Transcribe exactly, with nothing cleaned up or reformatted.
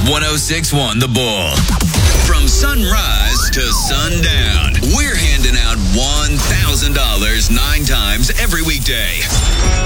one oh six point one The Bull. From sunrise to sundown, we're handing out one thousand dollars nine times every weekday.